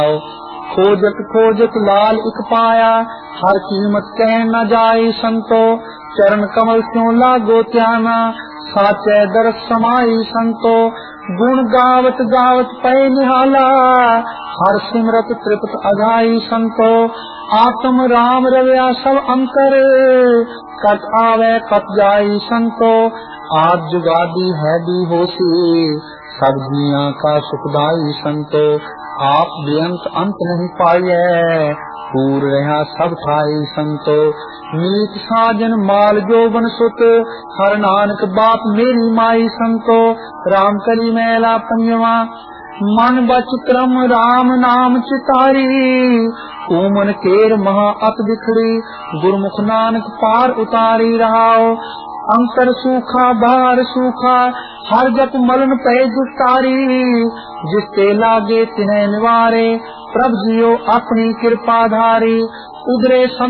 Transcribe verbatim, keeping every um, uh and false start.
खोजत खोजत लाल इक पाया, हर कीमत कह न जाए संतो। चरण कमल क्यों लागो त्याना, साचे दरस समाई संतो। गुण गावत गावत पै निहाला, हर सिमरत तृप्त अघाई संतो। आत्म राम रव्या सब अंतर, कट आवे कट जाई संतो। आज जुगादी है दी होसी, सब दुनिया का सुखदाई संतो। आप बेअंत अंत नहीं पाइए, पूर रहा सब ठाई संतो। मीत साजन माल जोबन सुत, हर नानक बात मेरी माई संतो। राम कली मैला पंजवा, मन बच क्रम राम नाम चितारी। ऊमन केर महा अत बिखड़ी, गुरमुख नानक पार उतारी रहाओ। अंतर सूखा बाहर सूखा, हर जप मलन पे जुटारी। जिसते लागे तिन्हें निवारे, प्रभु जियो अपनी कृपा धारी। उधरे